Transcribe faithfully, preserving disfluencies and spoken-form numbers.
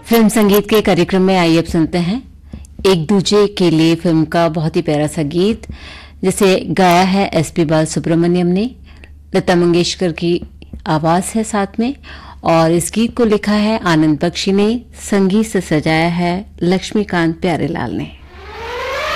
Film संगीत के कार्यक्रम में आइए अब सुनते हैं एक दूजे के लिए फिल्म का बहुत ही प्यारा सा गीत, जिसे गाया है एस पी बालसुब्रमण्यम ने। लता मंगेशकर की आवाज है साथ में, और इस गीत को लिखा है आनंद बख्शी ने, संगीत से सजाया है लक्ष्मीकांत प्यारेलाल ने।